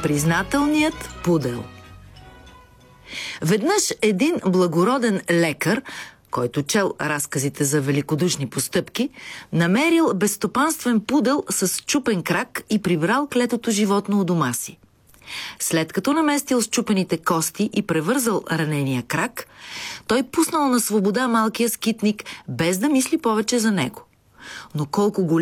Признателният пудел. Веднъж един благороден лекар, който чел разказите за великодушни постъпки, намерил безстопанствен пудел с счупен крак и прибрал клетото животно у дома си. След като наместил счупените кости и превързал ранения крак, той пуснал на свобода малкия скитник, без да мисли повече за него. Но колко голям